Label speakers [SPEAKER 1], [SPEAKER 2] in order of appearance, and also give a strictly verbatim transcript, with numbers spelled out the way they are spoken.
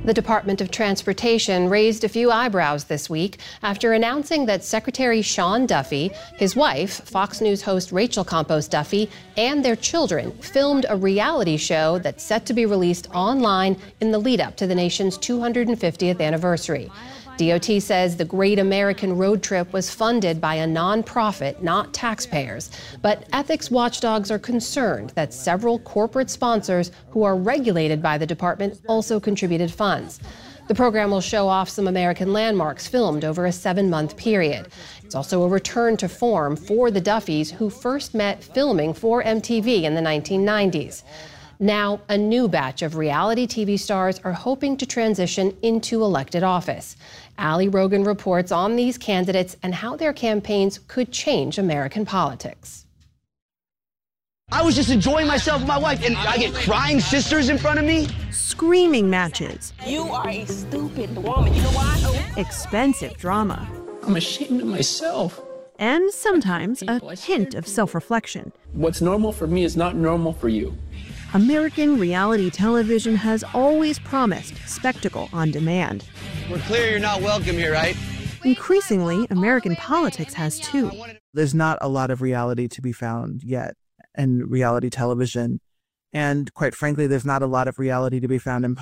[SPEAKER 1] The Department of Transportation raised a few eyebrows this week after announcing that Secretary Sean Duffy, his wife, Fox News host Rachel Campos Duffy, and their children filmed a reality show that's set to be released online in the lead up to the nation's two hundred fiftieth anniversary. D O T says the Great American Road Trip was funded by a nonprofit, not taxpayers. But ethics watchdogs are concerned that several corporate sponsors who are regulated by the department also contributed funds. The program will show off some American landmarks filmed over a seven-month period. It's also a return to form for the Duffys, who first met filming for M T V in the nineteen nineties. Now, a new batch of reality T V stars are hoping to transition into elected office. Ali Rogan reports on these candidates and how their campaigns could change American politics.
[SPEAKER 2] I was just enjoying myself with my wife, and I get crying sisters in front of me.
[SPEAKER 3] Screaming matches.
[SPEAKER 4] You are a stupid woman. You know why?
[SPEAKER 3] Expensive drama.
[SPEAKER 5] I'm ashamed of myself.
[SPEAKER 3] And sometimes a hint of self-reflection.
[SPEAKER 5] What's normal for me is not normal for you.
[SPEAKER 3] American reality television has always promised spectacle on demand.
[SPEAKER 2] We're clear you're not welcome here, right?
[SPEAKER 3] Increasingly, American politics has too.
[SPEAKER 6] There's not a lot of reality to be found yet in reality television. And quite frankly, there's not a lot of reality to be found in